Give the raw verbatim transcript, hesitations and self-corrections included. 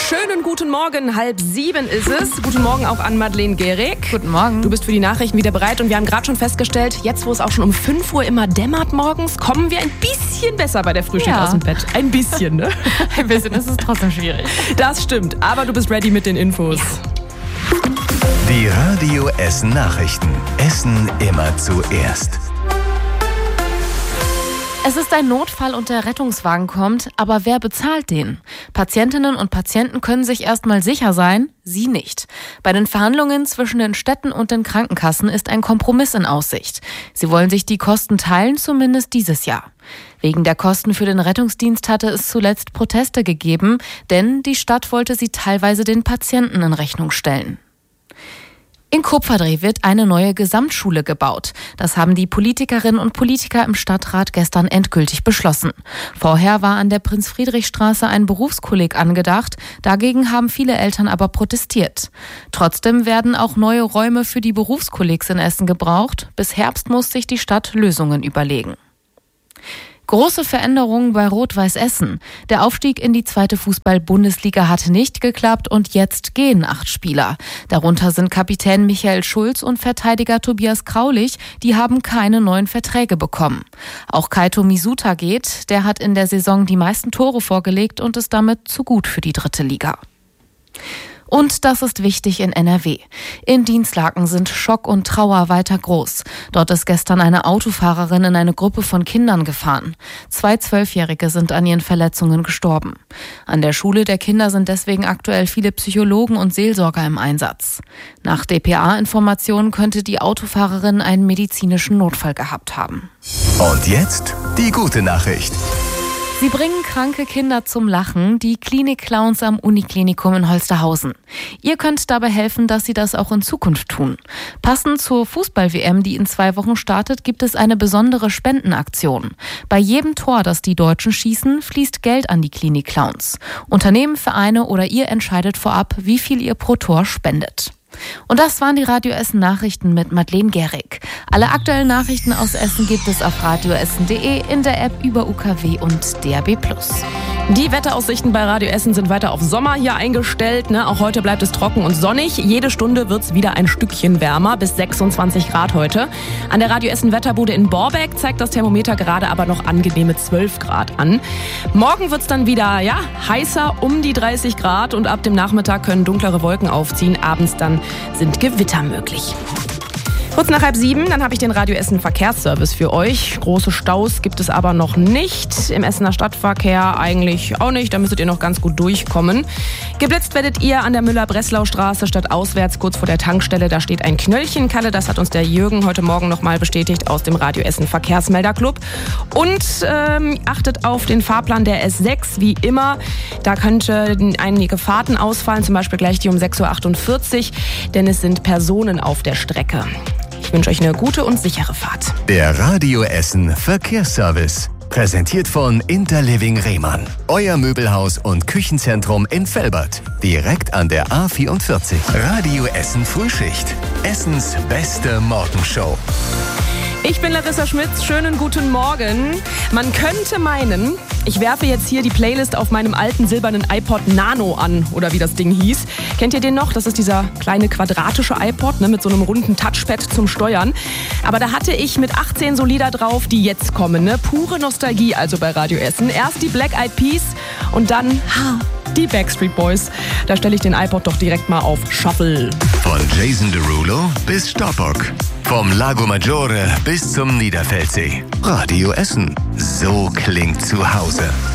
Schönen guten Morgen, halb sieben ist es. Guten Morgen auch an Madeleine Gehrig. Guten Morgen. Du bist für die Nachrichten wieder bereit und wir haben gerade schon festgestellt, jetzt wo es auch schon um fünf Uhr immer dämmert morgens, kommen wir ein bisschen besser bei der Frühschicht Ja. aus dem Bett. Ein bisschen, ne? Ein bisschen ist es trotzdem schwierig. Das stimmt, aber du bist ready mit den Infos. Die Radio Essen Nachrichten. Essen immer zuerst. Es ist ein Notfall und der Rettungswagen kommt, aber wer bezahlt den? Patientinnen und Patienten können sich erstmal sicher sein, sie nicht. Bei den Verhandlungen zwischen den Städten und den Krankenkassen ist ein Kompromiss in Aussicht. Sie wollen sich die Kosten teilen, zumindest dieses Jahr. Wegen der Kosten für den Rettungsdienst hatte es zuletzt Proteste gegeben, denn die Stadt wollte sie teilweise den Patienten in Rechnung stellen. In Kupferdreh wird eine neue Gesamtschule gebaut. Das haben die Politikerinnen und Politiker im Stadtrat gestern endgültig beschlossen. Vorher war an der Prinz-Friedrich-Straße ein Berufskolleg angedacht. Dagegen haben viele Eltern aber protestiert. Trotzdem werden auch neue Räume für die Berufskollegs in Essen gebraucht. Bis Herbst muss sich die Stadt Lösungen überlegen. Große Veränderungen bei Rot-Weiß Essen. Der Aufstieg in die zweite Fußball-Bundesliga hat nicht geklappt und jetzt gehen acht Spieler. Darunter sind Kapitän Michael Schulz und Verteidiger Tobias Kraulich. Die haben keine neuen Verträge bekommen. Auch Kaito Misuta geht. Der hat in der Saison die meisten Tore vorgelegt und ist damit zu gut für die dritte Liga. Und das ist wichtig in N R W. In Dinslaken sind Schock und Trauer weiter groß. Dort ist gestern eine Autofahrerin in eine Gruppe von Kindern gefahren. Zwei Zwölfjährige sind an ihren Verletzungen gestorben. An der Schule der Kinder sind deswegen aktuell viele Psychologen und Seelsorger im Einsatz. Nach D P A-Informationen könnte die Autofahrerin einen medizinischen Notfall gehabt haben. Und jetzt die gute Nachricht. Sie bringen kranke Kinder zum Lachen, die Klinik-Clowns am Uniklinikum in Holsterhausen. Ihr könnt dabei helfen, dass sie das auch in Zukunft tun. Passend zur Fußball-W M, die in zwei Wochen startet, gibt es eine besondere Spendenaktion. Bei jedem Tor, das die Deutschen schießen, fließt Geld an die Klinik-Clowns. Unternehmen, Vereine oder ihr entscheidet vorab, wie viel ihr pro Tor spendet. Und das waren die Radio Essen Nachrichten mit Madeleine Gehrig. Alle aktuellen Nachrichten aus Essen gibt es auf radioessen punkt de, in der App über U K W und D A B plus. Die Wetteraussichten bei Radio Essen sind weiter auf Sommer hier eingestellt. Ne? Auch heute bleibt es trocken und sonnig. Jede Stunde wird es wieder ein Stückchen wärmer, bis sechsundzwanzig Grad heute. An der Radio Essen Wetterbude in Borbeck zeigt das Thermometer gerade aber noch angenehme zwölf Grad an. Morgen wird es dann wieder ja, heißer, um die dreißig Grad. Und ab dem Nachmittag können dunklere Wolken aufziehen. Abends dann sind Gewitter möglich. Kurz nach halb sieben, dann habe ich den Radio Essen Verkehrsservice für euch. Große Staus gibt es aber noch nicht. Im Essener Stadtverkehr eigentlich auch nicht. Da müsstet ihr noch ganz gut durchkommen. Geblitzt werdet ihr an der Müller-Breslau-Straße stadtauswärts kurz vor der Tankstelle. Da steht ein Knöllchen, Kalle. Das hat uns der Jürgen heute Morgen nochmal bestätigt aus dem Radio Essen Verkehrsmelderclub. Und ähm, achtet auf den Fahrplan der S sechs, wie immer. Da könnte einige Fahrten ausfallen, zum Beispiel gleich die um sechs Uhr achtundvierzig, denn es sind Personen auf der Strecke. Ich wünsche euch eine gute und sichere Fahrt. Der Radio Essen Verkehrsservice. Präsentiert von Interliving Rehmann. Euer Möbelhaus und Küchenzentrum in Velbert. Direkt an der A vierundvierzig. Radio Essen Frühschicht. Essens beste Morgenshow. Ich bin Larissa Schmitz, schönen guten Morgen. Man könnte meinen, ich werfe jetzt hier die Playlist auf meinem alten silbernen iPod Nano an, oder wie das Ding hieß. Kennt ihr den noch? Das ist dieser kleine quadratische iPod, ne, mit so einem runden Touchpad zum Steuern. Aber da hatte ich mit achtzehn so Lieder drauf, die jetzt kommen. Ne? Pure Nostalgie also bei Radio Essen. Erst die Black Eyed Peas und dann ha, die Backstreet Boys. Da stelle ich den iPod doch direkt mal auf Shuffle. Von Jason Derulo bis Stoppock. Vom Lago Maggiore bis zum Niederfeldsee. Radio Essen. So klingt zu Hause.